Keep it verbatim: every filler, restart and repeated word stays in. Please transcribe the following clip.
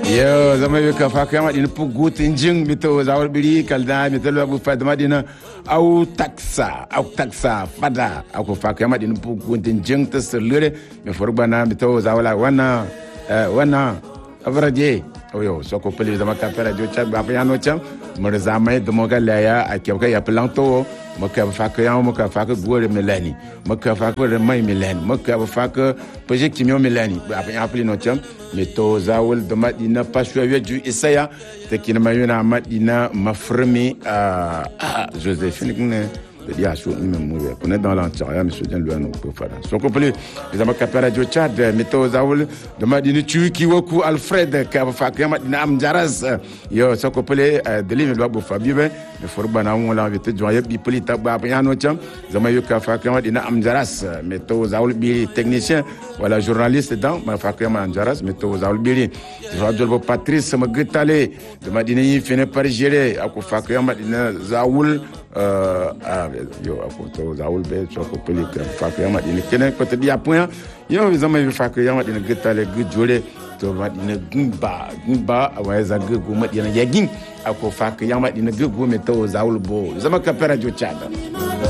Yo, zama yo ka fa kama din pugu tinjing mito zawal biri kalda mito lo bu fad madina au taxa au taxa fada au fa kama din pugu tinjing tselure me forbana mito zawala wana wana avraje oyo soko pele zama ka pera jo chat ba piano cham mo zama de mo galaya akya ya planto mo ka fa ka mo ka fa ka gore melani mo ka fa ka mai melani mo ka fa ka project mi melani ba apli no cham mito zawul de madina paswa weju isaya te kina mayuna madina mafremi a Joséphine ne de ya so ni mourir on est dans l'antérieur monsieur Jean Louano pour faire so complet les ama kapera jo Tchad mito zawul de madina tu ki woku Alfred ka fa ka madina am jaras yo so complet de li me do bo fa bibe me forbana on l'a invité joye bi polita ba yano cham zama yo ka fa ka madina am jaras mito zawul bi technicien voilà journaliste dans ma fa ka madina jaras mito zawul bi radio Patrice Magritale de madina yi fini par gérer ako fa ka madina zawul euh yo ako zawul be so ko pelika fa ka madina kene ko te dia point yo zama yo fa ka madina Gritale gujole to madina gumba gumba aweza gugu madina yagin ako fa ka madina gugu meto zawul bo zama ka pera jo Tchad.